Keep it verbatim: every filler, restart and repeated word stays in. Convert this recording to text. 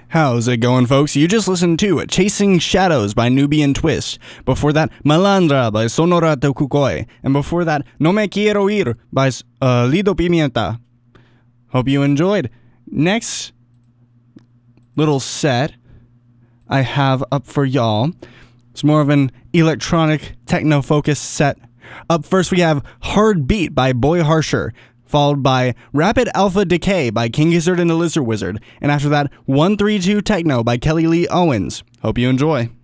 How's it going, folks? You just listened to Chasing Shadows by Nubian Twist. Before that, Malandra by Sonora Tokukoi. And before that, No Me Quiero Ir by uh, Lido Pimienta. Hope you enjoyed. Next little set I have up for y'all. It's more of an electronic techno-focused set. Up first, we have Hard Beat by Boy Harsher, followed by Rapid Alpha Decay by King Gizzard and the Lizard Wizard, and after that, one three two Techno by Kelly Lee Owens. Hope you enjoy.